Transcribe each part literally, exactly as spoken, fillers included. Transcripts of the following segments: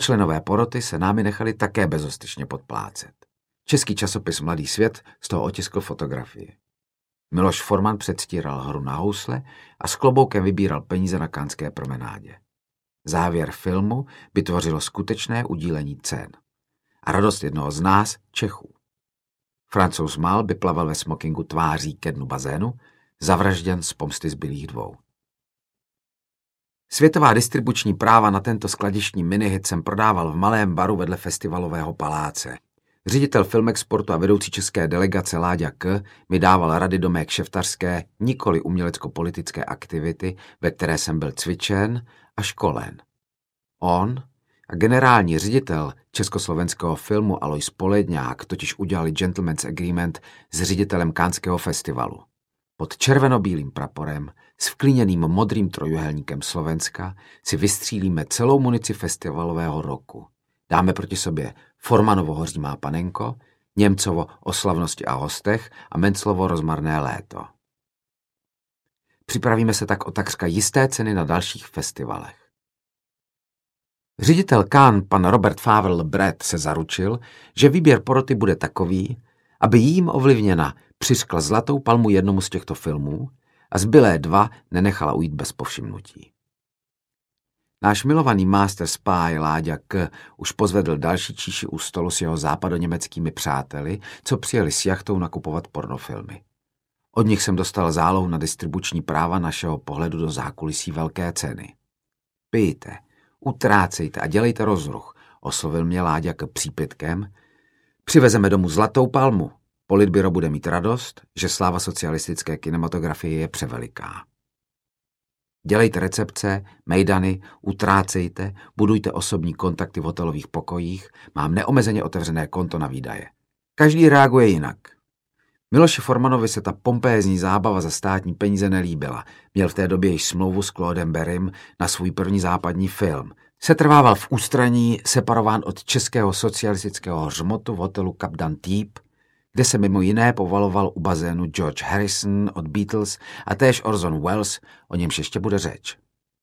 členové poroty se námi nechali také bezostyšně podplácet. Český časopis Mladý svět z toho otiskl fotografii. Miloš Forman předstíral hru na housle a s kloboukem vybíral peníze na Canneské promenádě. Závěr filmu by tvořilo skutečné udílení cen. A radost jednoho z nás, Čechů. Francouz Mal by plaval ve smokingu tváří ke dnu bazénu, zavražděn z pomsty zbylých dvou. Světová distribuční práva na tento skladištní minihit jsem prodával v malém baru vedle festivalového paláce. Ředitel Filmexportu a vedoucí české delegace Láďa K. mi dával rady do mé kšeftařské, nikoli umělecko-politické aktivity, ve které jsem byl cvičen a školen. On a generální ředitel československého filmu Alois Poledňák totiž udělali gentleman's agreement s ředitelem Canského festivalu. Pod červenobílým praporem s vklíněným modrým trojuhelníkem Slovenska si vystřílíme celou munici festivalového roku. Dáme proti sobě Formanovo Hoří má panenko, Němcovo O slavnosti a hostech a Menclovo Rozmarné léto. Připravíme se tak o takřka jisté ceny na dalších festivalech. Ředitel Cannes, pan Robert Favre Brett, se zaručil, že výběr poroty bude takový, aby jím ovlivněna přiřkla zlatou palmu jednomu z těchto filmů a zbylé dva nenechala ujít bez povšimnutí. Náš milovaný master spy Láďa K. už pozvedl další číši u stolu s jeho západoněmeckými přáteli, co přijeli s jachtou nakupovat pornofilmy. Od nich jsem dostal zálohu na distribuční práva našeho pohledu do zákulisí velké ceny. Pijte, utrácejte a dělejte rozruch, oslovil mě Láďa K. přípitkem. Přivezeme domů zlatou palmu. Politbyro bude mít radost, že sláva socialistické kinematografie je převeliká. Dělejte recepce, mejdany, utrácejte, budujte osobní kontakty v hotelových pokojích, mám neomezeně otevřené konto na výdaje. Každý reaguje jinak. Miloši Formanovi se ta pompézní zábava za státní peníze nelíbila. Měl v té době již smlouvu s Claudem Berrym na svůj první západní film. Setrvával v ústraní, separován od českého socialistického hřmotu v hotelu Cap d'Antibes, kde se mimo jiné povaloval u bazénu George Harrison od Beatles a též Orson Welles, o němž ještě bude řeč.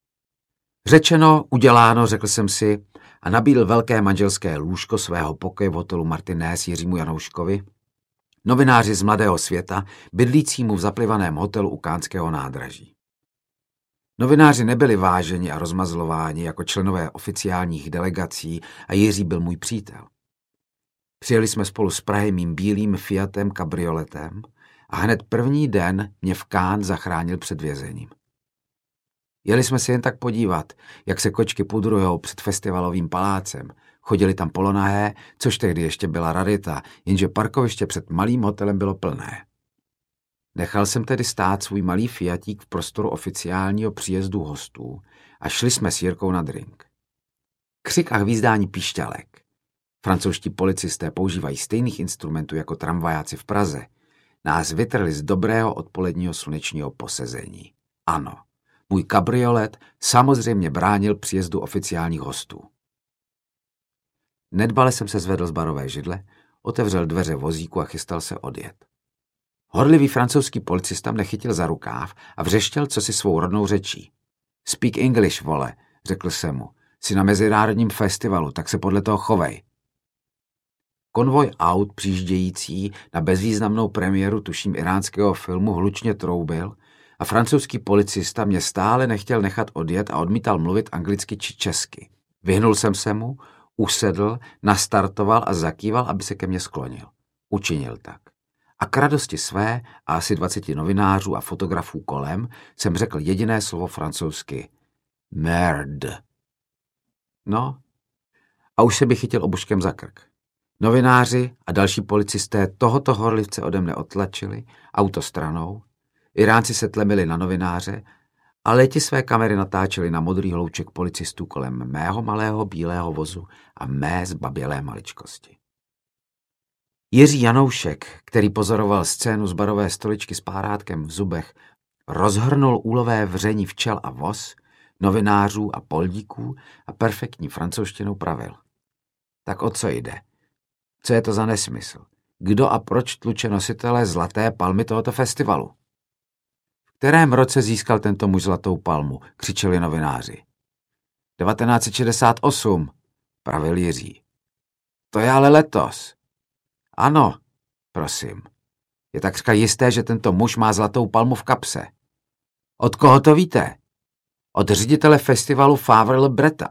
Řečeno, uděláno, řekl jsem si a nabídl velké manželské lůžko svého pokoje v hotelu Martinez Jiřímu Janouškovi, novináři z Mladého světa, bydlícímu v zaplivaném hotelu u Canského nádraží. Novináři nebyli váženi a rozmazlováni jako členové oficiálních delegací a Jiří byl můj přítel. Přijeli jsme spolu s Prahy mým bílým Fiatem kabrioletem a hned první den mě v Cannes zachránil před vězením. Jeli jsme si jen tak podívat, jak se kočky pudrujou před festivalovým palácem. Chodili tam polonahé, což tehdy ještě byla rarita, jenže parkoviště před malým hotelem bylo plné. Nechal jsem tedy stát svůj malý Fiatík v prostoru oficiálního příjezdu hostů a šli jsme s Jirkou na drink. Křik a hvízdání píšťalek. Francouzští policisté používají stejných instrumentů jako tramvajáci v Praze. Nás vytrhli z dobrého odpoledního slunečního posezení. Ano, můj kabriolet samozřejmě bránil příjezdu oficiálních hostů. Nedbale jsem se zvedl z barové židle, otevřel dveře vozíku a chystal se odjet. Horlivý francouzský policista mne chytil za rukáv a vřeštěl cosi svou rodnou řečí. Speak English, vole, řekl jsem mu. Jsi na mezinárodním festivalu, tak se podle toho chovej. Konvoj aut přijíždějící na bezvýznamnou premiéru tuším iránského filmu hlučně troubil a francouzský policista mě stále nechtěl nechat odjet a odmítal mluvit anglicky či česky. Vyhnul jsem se mu, usedl, nastartoval a zakýval, aby se ke mně sklonil. Učinil tak. A k radosti své a asi dvaceti novinářů a fotografů kolem jsem řekl jediné slovo francouzsky. Merde. No, a už se by chytil obuškem za krk. Novináři a další policisté tohoto horlivce ode mne odtlačili autostranou, Iránci se tlemili na novináře a leti své kamery natáčeli na modrý hlouček policistů kolem mého malého bílého vozu a mé zbabělé maličkosti. Jiří Janoušek, který pozoroval scénu z barové stoličky s párátkem v zubech, rozhrnul úlové vření včel a voz, novinářů a poldíků a perfektní francouzštinou pravil. Tak o co jde? Co je to za nesmysl? Kdo a proč tluče nositele zlaté palmy tohoto festivalu? V kterém roce získal tento muž zlatou palmu? Křičeli novináři. devatenáct set šedesát osm. pravil Jiří. To je ale letos. Ano, prosím. Je takřka jisté, že tento muž má zlatou palmu v kapse. Od koho to víte? Od ředitele festivalu Favre Le Bretta.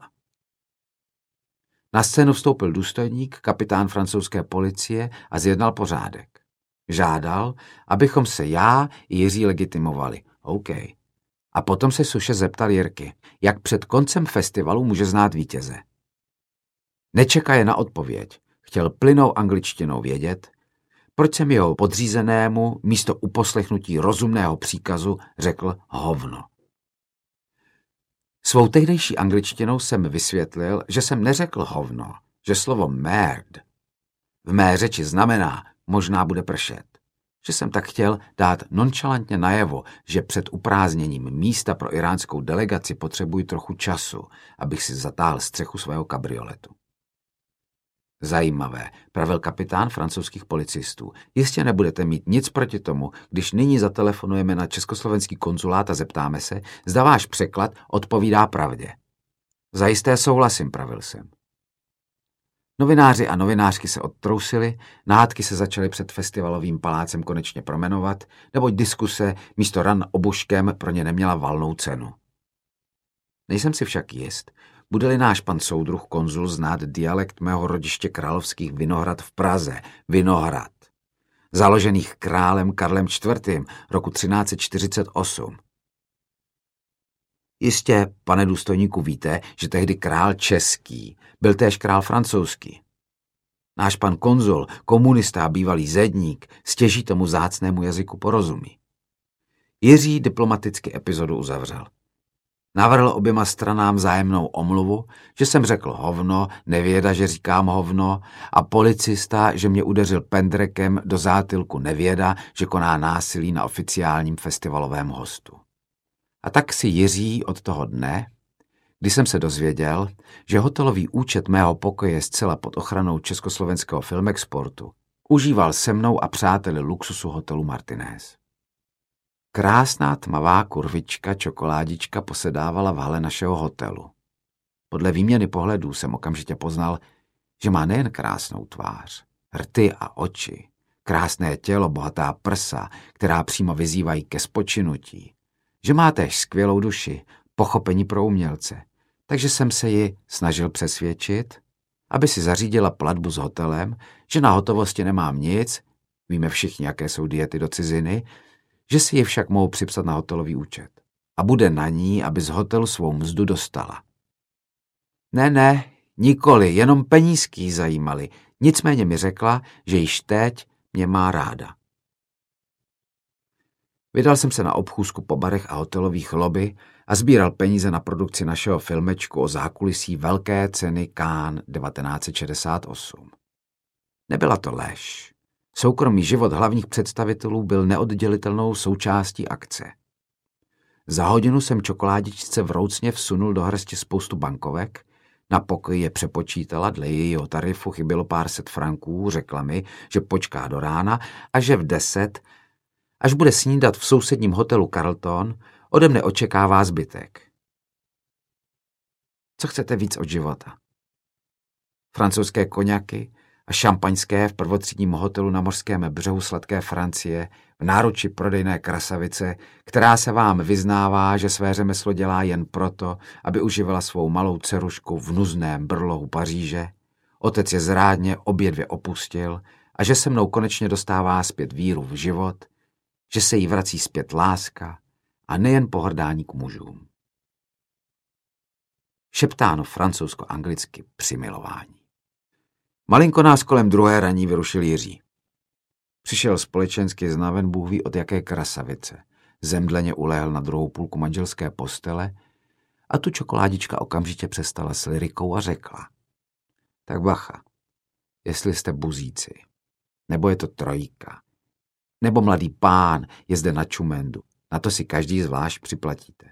Na scénu vstoupil důstojník, kapitán francouzské policie a zjednal pořádek. Žádal, abychom se já i Jiří legitimovali. OK. A potom se suše zeptal Jirky, jak před koncem festivalu může znát vítěze. Nečekaje na odpověď. Chtěl plynou angličtinou vědět, proč jsem jeho podřízenému místo uposlechnutí rozumného příkazu řekl hovno. Svou tehdejší angličtinou jsem vysvětlil, že jsem neřekl hovno, že slovo merde v mé řeči znamená možná bude pršet. Že jsem tak chtěl dát nonchalantně najevo, že před uprázdněním místa pro iránskou delegaci potřebuji trochu času, abych si zatáhl střechu svého kabrioletu. Zajímavé, pravil kapitán francouzských policistů. Jistě nebudete mít nic proti tomu, když nyní zatelefonujeme na československý konzulát a zeptáme se, zda váš překlad odpovídá pravdě. Zajisté souhlasím, pravil jsem. Novináři a novinářky se odtrousili, nahádky se začaly před festivalovým palácem konečně promenovat, neboť diskuse místo ran obuškem pro ně neměla valnou cenu. Nejsem si však jist, bude-li náš pan soudruh konzul znát dialekt mého rodiště královských Vinohrad v Praze, Vinohrad, založených králem Karlem čtvrtým roku třináct set čtyřicet osm. Jistě, pane důstojníku, víte, že tehdy král český byl též král francouzský. Náš pan konzul, komunista a bývalý zedník, stěží tomu vzácnému jazyku porozumí. Jiří diplomaticky epizodu uzavřel. Navrhl oběma stranám vzájemnou omluvu, že jsem řekl hovno, nevěda, že říkám hovno, a policista, že mě udeřil pendrekem do zátylku nevěda, že koná násilí na oficiálním festivalovém hostu. A tak si Jiří od toho dne, kdy jsem se dozvěděl, že hotelový účet mého pokoje je zcela pod ochranou československého Filmexportu, užíval se mnou a přáteli luxusu hotelu Martinez. Krásná tmavá kurvička čokoládička posedávala v hale našeho hotelu. Podle výměny pohledů jsem okamžitě poznal, že má nejen krásnou tvář, rty a oči, krásné tělo, bohatá prsa, která přímo vyzývají ke spočinutí, že má též skvělou duši, pochopení pro umělce, takže jsem se ji snažil přesvědčit, aby si zařídila platbu s hotelem, že na hotovosti nemám nic, víme všichni, jaké jsou diety do ciziny, že si ji však mohou připsat na hotelový účet a bude na ní, aby z hotelu svou mzdu dostala. Ne, ne, nikoli, jenom penízky jí zajímaly, nicméně mi řekla, že již teď mě má ráda. Vydal jsem se na obchůzku po barech a hotelových lobby a sbíral peníze na produkci našeho filmečku o zákulisí velké ceny Cannes devatenáct set šedesát osm. Nebyla to lež. Soukromý život hlavních představitelů byl neoddělitelnou součástí akce. Za hodinu jsem čokoládičce vroucně vsunul do hrsti spoustu bankovek, na pokoji je přepočítala, dle jejího tarifu chybělo pár set franků, řekla mi, že počká do rána a že v deset, až bude snídat v sousedním hotelu Carlton, ode mne očekává zbytek. Co chcete víc od života? Francouzské koňaky a šampaňské v prvotřídním hotelu na mořském břehu sladké Francie, v náruči prodejné krasavice, která se vám vyznává, že své řemeslo dělá jen proto, aby uživila svou malou dcerušku v nuzném brlohu Paříže. Otec je zrádně obě dvě opustil a že se mnou konečně dostává zpět víru v život, že se jí vrací zpět láska a nejen pohrdání k mužům. Šeptáno francouzsko-anglicky při milování. Malinko nás kolem druhé raní vyrušil Jiří. Přišel společensky znaven Bůh ví od jaké krasavice. Zemdleně ulehl na druhou půlku manželské postele a tu čokoládička okamžitě přestala s lyrikou a řekla. Tak bacha, jestli jste buzíci, nebo je to trojka, nebo mladý pán je zde na čumendu, na to si každý zvlášť připlatíte.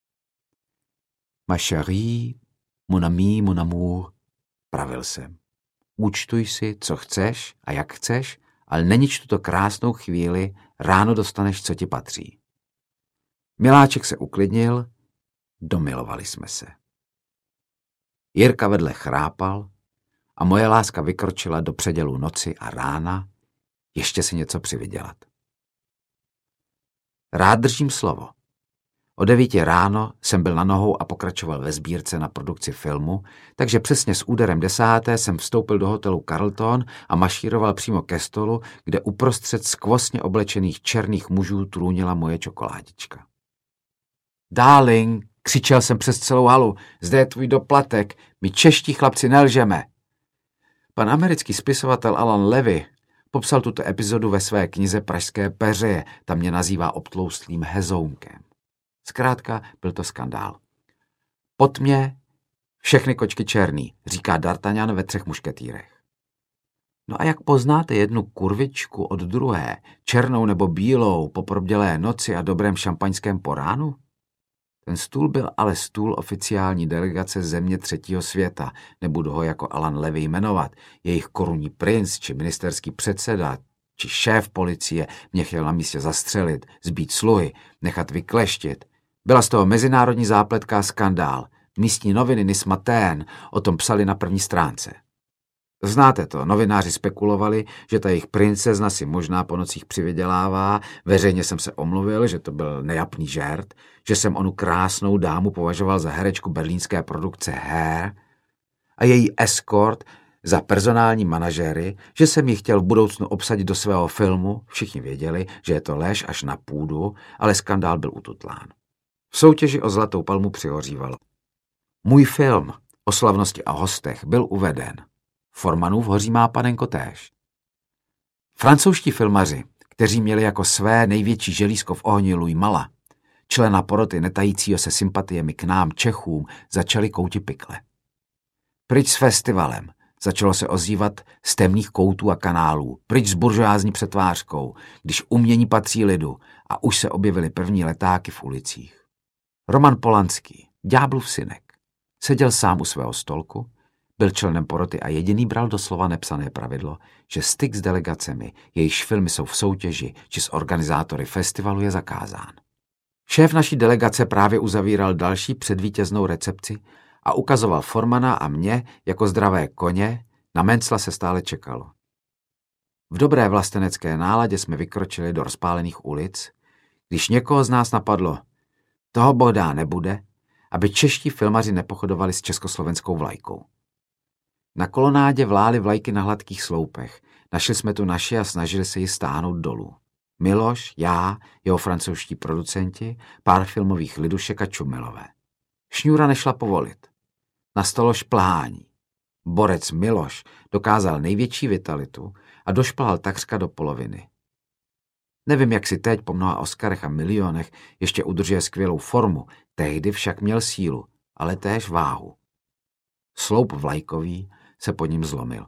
Ma chérie, mon ami, mon amour, pravil jsem. Účtuj si, co chceš a jak chceš, ale nenič tuto krásnou chvíli, ráno dostaneš, co ti patří. Miláček se uklidnil, domilovali jsme se. Jirka vedle chrápal, a moje láska vykročila do předělu noci a rána ještě si něco přivydělat. Rád držím slovo. O devíti ráno jsem byl na nohou a pokračoval ve sbírce na produkci filmu, takže přesně s úderem desáté jsem vstoupil do hotelu Carlton a mašíroval přímo ke stolu, kde uprostřed skvostně oblečených černých mužů trůnila moje čokoládička. Darling, křičel jsem přes celou halu, zde je tvůj doplatek, my čeští chlapci nelžeme. Pan americký spisovatel Alan Levy popsal tuto epizodu ve své knize Pražské peřeje, tam mě nazývá obtloustlým hezounkem. Zkrátka byl to skandál. Pod mě všechny kočky černý, říká D'Artagnan ve Třech mušketýrech. No a jak poznáte jednu kurvičku od druhé, černou nebo bílou, po probdělé noci a dobrém šampaňském poránu? Ten stůl byl ale stůl oficiální delegace země třetího světa, nebudu ho jako Alan Levy jmenovat, jejich korunní princ, či ministerský předseda, či šéf policie mě chtěl na místě zastřelit, zbít sluhy, nechat vykleštit. Byla z toho mezinárodní zápletka a skandál. Místní noviny Nis Matin o tom psali na první stránce. Znáte to, novináři spekulovali, že ta jejich princezna si možná po nocích přivydělává, veřejně jsem se omluvil, že to byl nejapný žert, že jsem onu krásnou dámu považoval za herečku berlínské produkce Hair a její escort za personální manažéry, že jsem ji chtěl v budoucnu obsadit do svého filmu, všichni věděli, že je to lež až na půdu, ale skandál byl ututlán. V soutěži o Zlatou palmu přihořívalo. Můj film o slavnosti a hostech byl uveden. Formanův Hoří má panenko též. Francouzští filmaři, kteří měli jako své největší želízko v ohni Louis Mala, člena poroty netajícího se sympatiemi k nám Čechům, začali kouti pikle. Pryč s festivalem, začalo se ozývat z temných koutů a kanálů, pryč s buržoázní přetvářkou, když umění patří lidu a už se objevily první letáky v ulicích. Roman Polanský, ďáblův synek, seděl sám u svého stolku, byl členem poroty a jediný bral doslova nepsané pravidlo, že styk s delegacemi, jejichž filmy jsou v soutěži či s organizátory festivalu je zakázán. Šéf naší delegace právě uzavíral další předvítěznou recepci a ukazoval Formana a mě jako zdravé koně, na Mencla se stále čekalo. V dobré vlastenecké náladě jsme vykročili do rozpálených ulic, když někoho z nás napadlo, toho bohdá nebude, aby čeští filmaři nepochodovali s československou vlajkou. Na kolonádě vlály vlajky na hladkých sloupech. Našli jsme tu naši a snažili se ji stáhnout dolů. Miloš, já, jeho francouzští producenti, pár filmových lidušek a Čumelové. Šňůra nešla povolit. Nastalo šplhání. Borec Miloš dokázal největší vitalitu a došplhal takřka do poloviny. Nevím, jak si teď po mnoha Oscarech a milionech ještě udržuje skvělou formu, tehdy však měl sílu, ale též váhu. Sloup vlajkový se pod ním zlomil.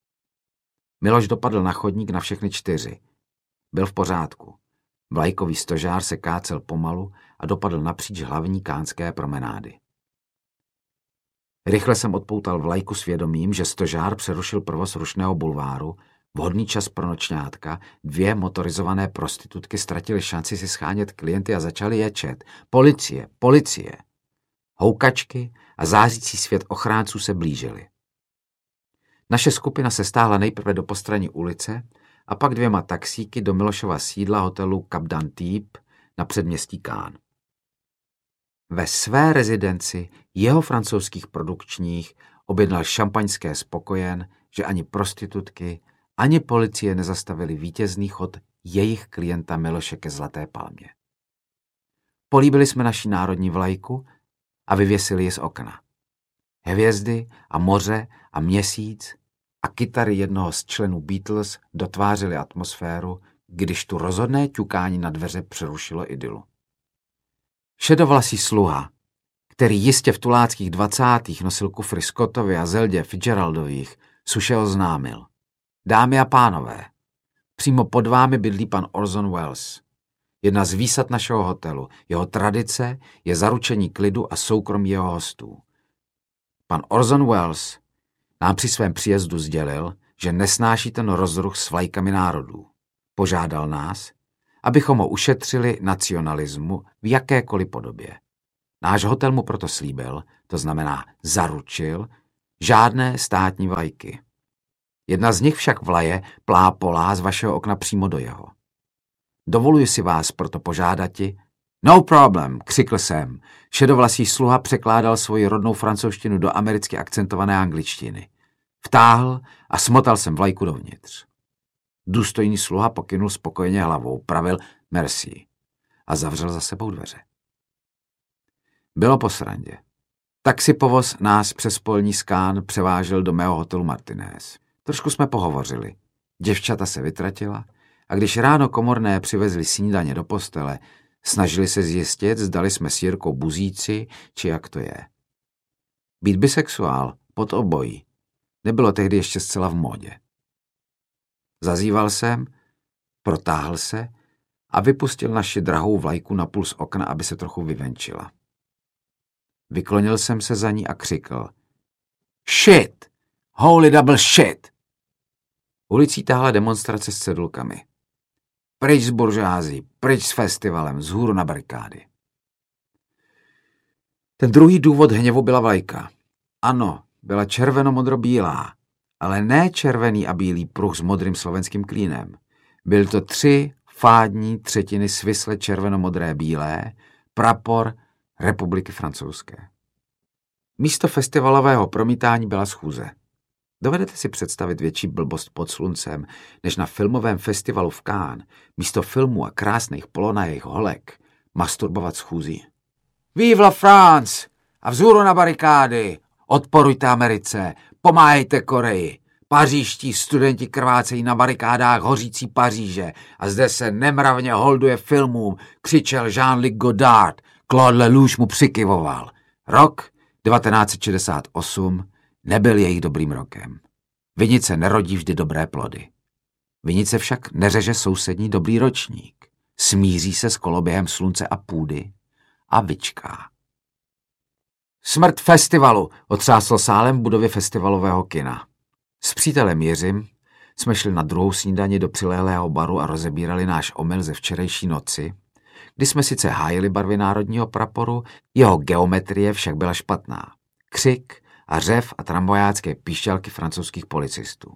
Miloš dopadl na chodník na všechny čtyři. Byl v pořádku. Vlajkový stožár se kácel pomalu a dopadl napříč hlavní kánské promenády. Rychle jsem odpoutal vlajku s vědomím, že stožár přerušil provoz Rušného bulváru, vhodný čas pro nočňátka, dvě motorizované prostitutky ztratily šanci si schánět klienty a začaly ječet. Policie, policie! Houkačky a zářící svět ochránců se blížily. Naše skupina se stáhla nejprve do postranní ulice a pak dvěma taxíky do Milošova sídla hotelu Cap d'Antibes na předměstí Cannes. Ve své rezidenci jeho francouzských produkčních objednal šampaňské spokojen, že ani prostitutky, ani policie nezastavili vítězný chod jejich klienta Miloše ke Zlaté palmě. Políbili jsme naši národní vlajku a vyvěsili ji z okna. Hvězdy a moře a měsíc a kytary jednoho z členů Beatles dotvářely atmosféru, když tu rozhodné ťukání na dveře přerušilo idylu. Šedovlasý sluha, který jistě v tuláckých dvacátých nosil kufry Scottovi a Zeldě Fitzgeraldových, suše oznámil. Dámy a pánové, přímo pod vámi bydlí pan Orson Welles. Jedna z výsad našeho hotelu, jeho tradice je zaručení klidu a soukromí jeho hostů. Pan Orson Welles nám při svém příjezdu sdělil, že nesnáší ten rozruch s vlajkami národů. Požádal nás, abychom ho ušetřili nacionalismu v jakékoliv podobě. Náš hotel mu proto slíbil, to znamená zaručil, Žádné státní vlajky. Jedna z nich však vlaje plápolá z vašeho okna přímo do jeho. Dovoluji si vás proto požádati. No problem, křikl jsem. Šedovlasý sluha překládal svoji rodnou francouzštinu do americky akcentované angličtiny. Vtáhl a smotal jsem vlajku dovnitř. Důstojný sluha pokynul spokojeně hlavou, pravil merci a zavřel za sebou dveře. Bylo po srandě. Taxipovoz nás přes polní skán převážel do mého hotelu Martinez. Trošku jsme pohovořili. Děvčata se vytratila a když ráno komorné přivezli snídaně do postele, snažili se zjistit, zdali jsme s Jirkou buzíci, či jak to je. Být bisexuál pod obojí nebylo tehdy ještě zcela v módě. Zazíval jsem, protáhl se a vypustil naši drahou vlajku na půl z okna, aby se trochu vyvenčila. Vyklonil jsem se za ní a křikl. Shit! Holy double shit! Ulicí táhla demonstrace s cedulkami. Pryč z buržází, pryč s festivalem, vzhůru na barikády. Ten druhý důvod hněvu byla vlajka. Ano, byla červeno-modro-bílá, ale ne červený a bílý pruh s modrým slovenským klínem. Byl to tři fádní třetiny svisle červeno-modré bílé, prapor Republiky francouzské. Místo festivalového promítání byla schůze. Dovedete si představit větší blbost pod sluncem, než na filmovém festivalu v Cannes, místo filmů a krásných polonajích holek, masturbovat schůzí. Vive la France! A vzhůru na barikády! Odporujte Americe! Pomáhejte Koreji! Pařížští studenti krvácejí na barikádách hořící Paříže a zde se nemravně holduje filmům, křičel Jean-Luc Godard, Claude Lelouch mu přikyvoval. Rok devatenáct set šedesát osm nebyl jejich dobrým rokem. Vinice nerodí vždy dobré plody. Vinice však neřeže sousední dobrý ročník. Smíří se s koloběhem slunce a půdy a vyčká. Smrt festivalu, otřásl sálem v budově festivalového kina. S přítelem Jiřím jsme šli na druhou snídani do přilehlého baru a rozebírali náš omyl ze včerejší noci, kdy jsme sice hájili barvy národního praporu, jeho geometrie však byla špatná. Křik a řev a tramvajácké píšťalky francouzských policistů.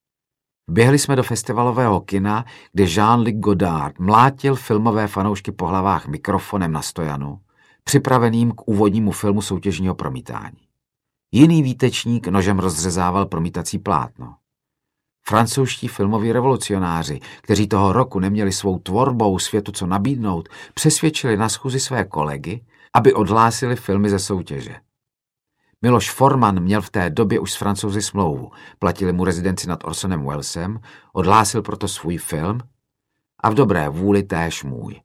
Běhli jsme do festivalového kina, kde Jean-Luc Godard mlátil filmové fanoušky po hlavách mikrofonem na stojanu, připraveným k úvodnímu filmu soutěžního promítání. Jiný výtečník nožem rozřezával promítací plátno. Francouzští filmoví revolucionáři, kteří toho roku neměli svou tvorbou světu co nabídnout, přesvědčili na schůzi své kolegy, aby odhlásili filmy ze soutěže. Miloš Forman měl v té době už s Francouzi smlouvu, platili mu rezidenci nad Orsonem Wellesem, odhlásil proto svůj film a v dobré vůli též můj.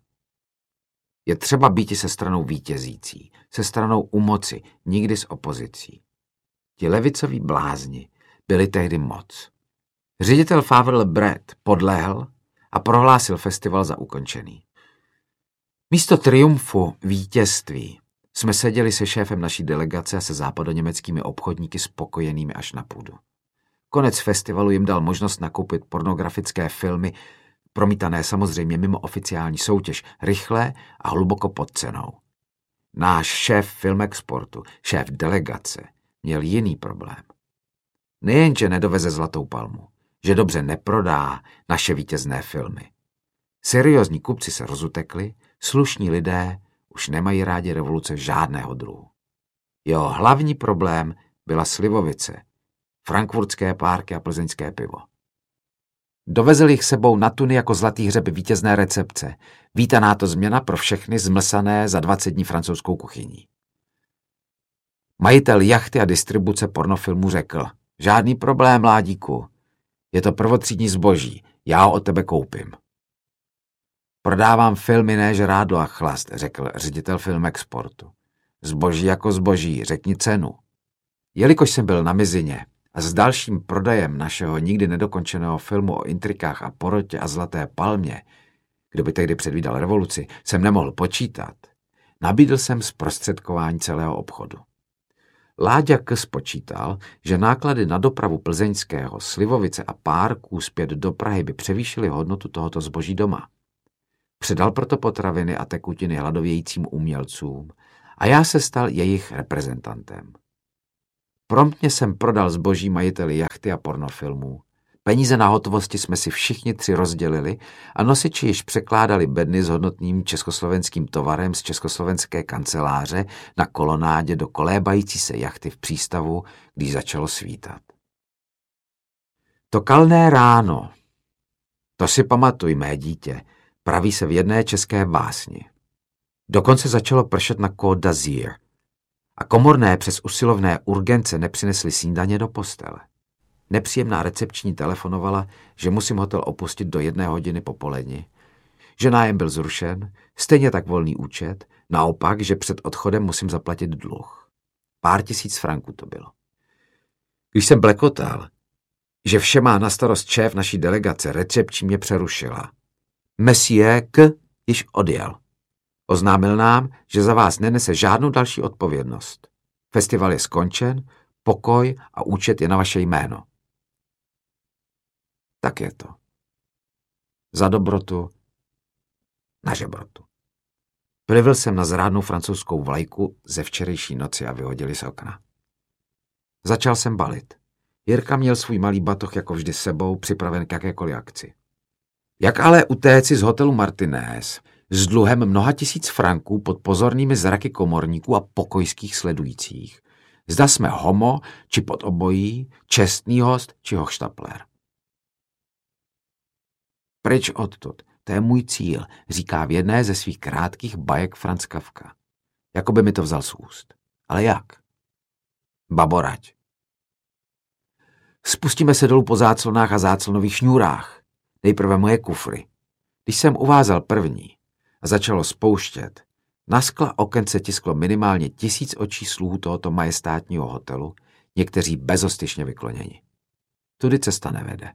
Je třeba býti se stranou vítězící, se stranou u moci, nikdy s opozicí. Ti levicoví blázni byli tehdy moc. Ředitel Favre Le Bret podlehl a prohlásil festival za ukončený. Místo triumfu vítězství jsme seděli se šéfem naší delegace a se západoněmeckými obchodníky spokojenými až na půdu. Konec festivalu jim dal možnost nakoupit pornografické filmy, promítané samozřejmě mimo oficiální soutěž, rychle a hluboko pod cenou. Náš šéf Filmexportu, šéf delegace, měl jiný problém. Nejenže nedoveze Zlatou palmu, že dobře neprodá naše vítězné filmy. Seriózní kupci se rozutekli, slušní lidé už nemají rádi revoluce žádného druhu. Jeho hlavní problém byla slivovice, frankfurtské párky a plzeňské pivo. Dovezl jich sebou na tuny jako zlatý hřeb vítězné recepce, vítaná to změna pro všechny zmlsané za dvacet dní francouzskou kuchyní. Majitel jachty a distribuce pornofilmů řekl, žádný problém, mládíku, je to prvotřídní zboží, já ho od tebe koupím. Prodávám filmy, ne žrádlo a chlast, řekl ředitel Filmexportu. Zboží jako zboží, řekni cenu. Jelikož jsem byl na mizině a s dalším prodejem našeho nikdy nedokončeného filmu o intrikách a porotě a Zlaté palmě, kdo by tehdy předvídal revoluci, jsem nemohl počítat, nabídl jsem zprostředkování celého obchodu. Láďa K. spočítal, že náklady na dopravu plzeňského, slivovice a párků zpět do Prahy by převýšily hodnotu tohoto zboží doma. Předal proto potraviny a tekutiny hladovějícím umělcům a já se stal jejich reprezentantem. Promptně jsem prodal zboží majiteli jachty a pornofilmů. Peníze na hotovosti jsme si všichni tři rozdělili a nosiči již překládali bedny s hodnotným československým tovarem z československé kanceláře na kolonádě do kolébající se jachty v přístavu, když začalo svítat. To kalné ráno, to si pamatuj, mé dítě, praví se v jedné české básni. Dokonce začalo pršet na Côte d'Azur a komorné přes usilovné urgence nepřinesli snídaně do postele. Nepříjemná recepční telefonovala, že musím hotel opustit do jedné hodiny popolední, že nájem byl zrušen, stejně tak volný účet, naopak, že před odchodem musím zaplatit dluh. Pár tisíc franků to bylo. Když jsem blekotal, že vše má na starost šéf naší delegace, recepční mě přerušila. Monsieur K. již odjel. Oznámil nám, že za vás nenese žádnou další odpovědnost. Festival je skončen, pokoj a účet je na vaše jméno. Tak je to. Za dobrotu, na žebrotu. Plivil jsem na zrádnou francouzskou vlajku ze včerejší noci a vyhodili z okna. Začal jsem balit. Jirka měl svůj malý batoh jako vždy sebou, připraven k jakékoliv akci. Jak ale utéci z hotelu Martinez s dluhem mnoha tisíc franků pod pozornými zraky komorníků a pokojských sledujících? Zda jsme homo, či pod obojí, čestný host, či hochštapler. Pryč odtud, to je můj cíl, říká v jedné ze svých krátkých bajek Franz Kafka. Jakoby mi to vzal z úst. Ale jak? Baborať. Spustíme se dolů po záclonách a záclonových šňůrách. Nejprve moje kufry. Když jsem uvázal první a začalo spouštět, na skla okence tisklo minimálně tisíc očí sluhů tohoto majestátního hotelu, někteří bezostyšně vykloněni. Tudy cesta nevede.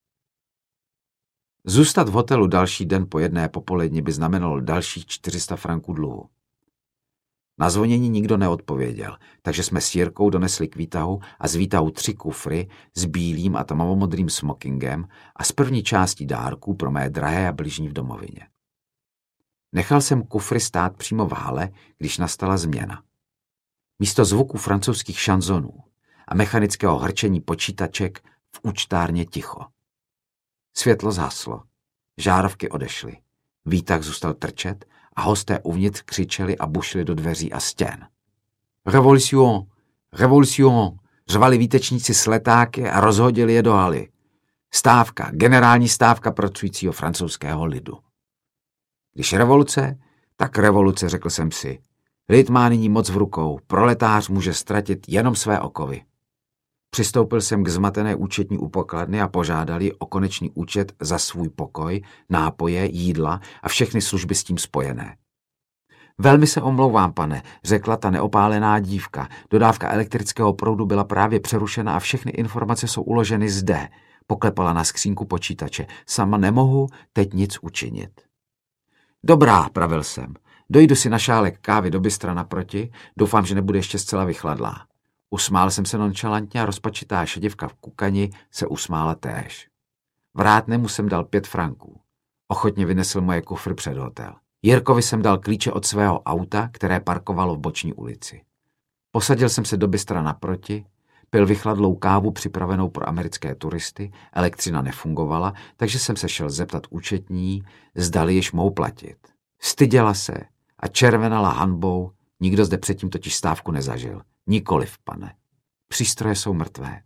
Zůstat v hotelu další den po jedné popoledni by znamenalo dalších čtyři sta franků dluhu. Na zvonění nikdo neodpověděl, takže jsme s Jirkou donesli k výtahu a z výtahu tři kufry s bílým a tmavomodrým smokingem a s první částí dárků pro mé drahé a bližní v domovině. Nechal jsem kufry stát přímo v hale, když nastala změna. Místo zvuku francouzských šanzonů a mechanického hrčení počítaček v účtárně ticho. Světlo zhaslo, žárovky odešly, výtah zůstal trčet a hosté uvnitř křičeli a bušili do dveří a stěn. Revolution, revolution, řvali výtečníci s letáky a rozhodili je do haly. Stávka, generální stávka pracujícího francouzského lidu. Když revoluce, tak revoluce, řekl jsem si. Lid má nyní moc v rukou, proletář může ztratit jenom své okovy. Přistoupil jsem k zmatené účetní u pokladny a požádali o konečný účet za svůj pokoj, nápoje, jídla a všechny služby s tím spojené. Velmi se omlouvám, pane, řekla ta neopálená dívka. Dodávka elektrického proudu byla právě přerušena a všechny informace jsou uloženy zde. Poklepala na skřínku počítače. Sama nemohu teď nic učinit. Dobrá, pravil jsem. Dojdu si na šálek kávy do bystra naproti, doufám, že nebude ještě zcela vychladlá. Usmál jsem se nonchalantně a rozpačitá šedivka v kukani se usmála též. Vrátnému jsem dal pět franků. Ochotně vynesl moje kufry před hotel. Jirkovi jsem dal klíče od svého auta, které parkovalo v boční ulici. Posadil jsem se do bystra naproti, pil vychladlou kávu připravenou pro americké turisty, elektřina nefungovala, takže jsem se šel zeptat účetní, zdali již mohou platit. Styděla se a červenala hanbou, nikdo zde předtím totiž stávku nezažil. Nikoliv, pane. Přístroje jsou mrtvé.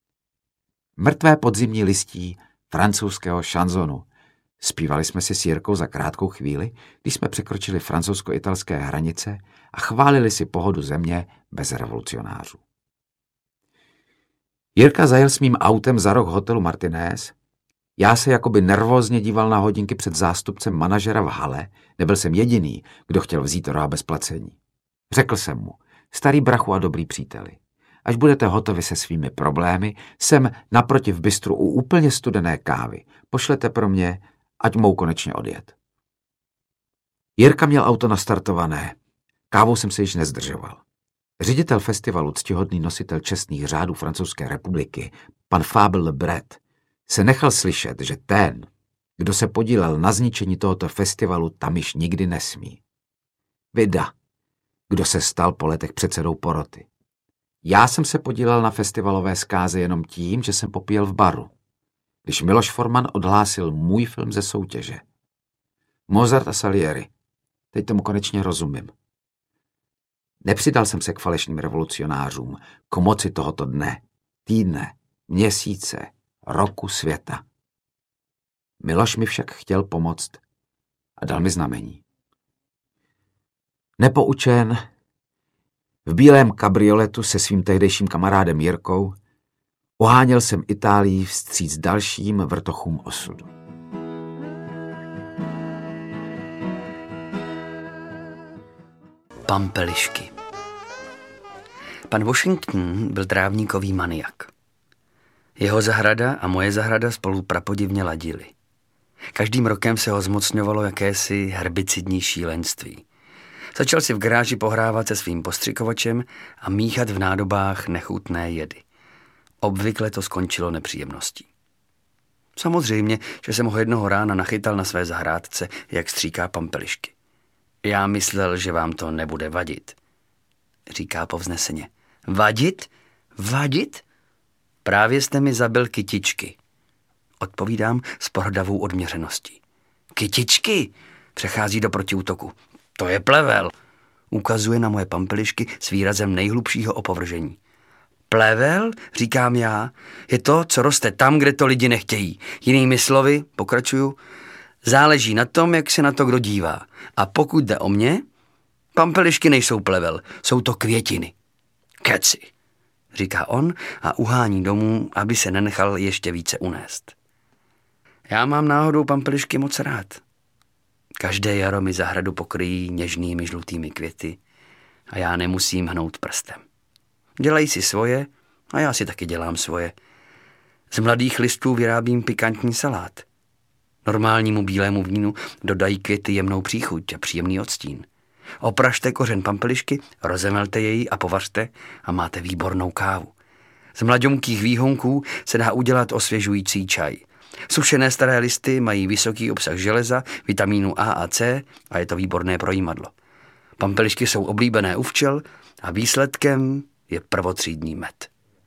Mrtvé podzimní listí francouzského šanzonu. Zpívali jsme si s Jirkou za krátkou chvíli, když jsme překročili francouzsko-italské hranice a chválili si pohodu země bez revolucionářů. Jirka zajel s mým autem za roh hotelu Martinez. Já se jakoby nervózně díval na hodinky před zástupcem manažera v hale. Nebyl jsem jediný, kdo chtěl vzít roha bez placení. Řekl jsem mu, starý brachu a dobrý příteli, až budete hotovi se svými problémy, jsem naproti v bistru u úplně studené kávy. Pošlete pro mě, ať mou konečně odjet. Jirka měl auto nastartované. Kávou jsem se již nezdržoval. Ředitel festivalu, ctihodný nositel čestných řádů Francouzské republiky, pan Fabel Le Bret, se nechal slyšet, že ten, kdo se podílel na zničení tohoto festivalu, tam již nikdy nesmí. Vida, kdo se stal po letech předsedou poroty. Já jsem se podílel na festivalové zkáze jenom tím, že jsem popíjel v baru, když Miloš Forman odhlásil můj film ze soutěže. Mozart a Salieri. Teď tomu konečně rozumím. Nepřidal jsem se k falešným revolucionářům, k moci tohoto dne, týdne, měsíce, roku, světa. Miloš mi však chtěl pomoct a dal mi znamení. Nepoučen, v bílém kabrioletu se svým tehdejším kamarádem Jirkou oháněl jsem Itálii vstříc dalším vrtochům osudu. Pampelišky. Pan Washington byl trávníkový maniak. Jeho zahrada a moje zahrada spolu prapodivně ladily. Každým rokem se ho zmocňovalo jakési herbicidní šílenství. Začal si v garáži pohrávat se svým postřikovačem a míchat v nádobách nechutné jedy. Obvykle to skončilo nepříjemností. Samozřejmě, že jsem ho jednoho rána nachytal na své zahrádce, jak stříká pampelišky. Já myslel, že vám to nebude vadit, říká povzneseně. Vadit? Vadit? Právě jste mi zabil kytičky. Odpovídám s pohrdavou odměřeností. Kytičky? Přechází do protiútoku. To je plevel. Ukazuje na moje pampelišky s výrazem nejhlubšího opovržení. Plevel, říkám já, je to, co roste tam, kde to lidi nechtějí. Jinými slovy, pokračuju, záleží na tom, jak se na to kdo dívá. A pokud jde o mě, pampelišky nejsou plevel, jsou to květiny. Keci, říká on a uhání domů, aby se nenechal ještě více unést. Já mám náhodou pampelišky moc rád. Každé jaro mi zahradu pokryjí něžnými žlutými květy a já nemusím hnout prstem. Dělají si svoje a já si taky dělám svoje. Z mladých listů vyrábím pikantní salát. Normálnímu bílému vínu dodají květy jemnou příchuť a příjemný odstín. Opražte kořen pampelišky, rozemelte jej a povařte a máte výbornou kávu. Z mlaďonkých výhonků se dá udělat osvěžující čaj. Sušené staré listy mají vysoký obsah železa, vitamínu A a C a je to výborné pro jímadlo. Pampelišky jsou oblíbené u včel a výsledkem je prvotřídní med.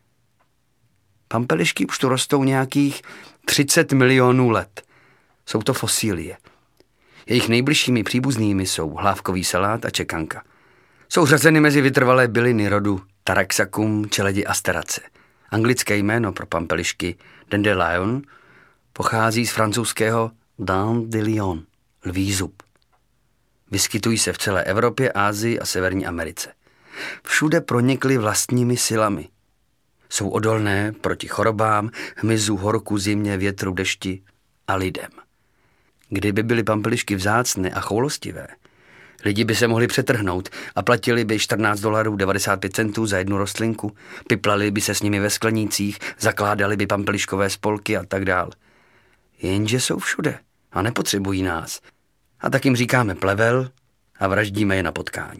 Pampelišky už tu rostou nějakých třicet milionů let. Jsou to fosílie. Jejich nejbližšími příbuznými jsou hlávkový salát a čekanka. Jsou řazeny mezi vytrvalé byliny rodu Taraxacum čeledi asterace. Anglické jméno pro pampelišky dandelion pochází z francouzského dent de lion, lví zub. Vyskytují se v celé Evropě, Asii a Severní Americe. Všude pronikly vlastními silami. Jsou odolné proti chorobám, hmyzu, horku, zimě, větru, dešti a lidem. Kdyby byly pampelišky vzácné a choulostivé, lidi by se mohli přetrhnout a platili by čtrnáct dolarů devadesát pět centů za jednu rostlinku, piplali by se s nimi ve sklenících, zakládali by pampeliškové spolky a tak dál. Jenže jsou všude a nepotřebují nás. A tak jim říkáme plevel a vraždíme je na potkání.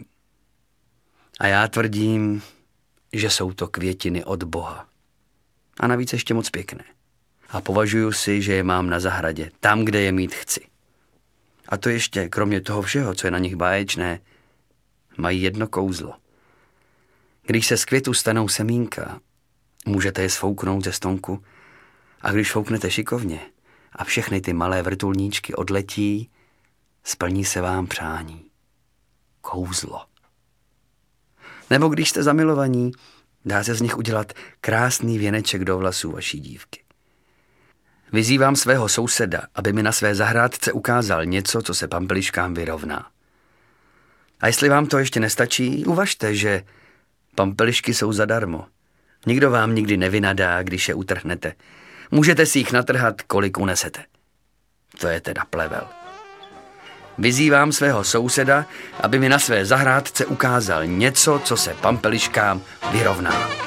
A já tvrdím, že jsou to květiny od Boha. A navíc ještě moc pěkné. A považuji si, že je mám na zahradě, tam, kde je mít chci. A to ještě, kromě toho všeho, co je na nich báječné, mají jedno kouzlo. Když se z květu stanou semínka, můžete je sfouknout ze stonku a když fouknete šikovně a všechny ty malé vrtulníčky odletí, splní se vám přání. Kouzlo. Nebo když jste zamilovaní, dá se z nich udělat krásný věneček do vlasů vaší dívky. Vyzývám svého souseda, aby mi na své zahrádce ukázal něco, co se pampeliškám vyrovná. A jestli vám to ještě nestačí, uvažte, že pampelišky jsou zadarmo. Nikdo vám nikdy nevynadá, když je utrhnete. Můžete si jich natrhat, kolik unesete. To je teda plevel. Vyzývám svého souseda, aby mi na své zahrádce ukázal něco, co se pampeliškám vyrovná.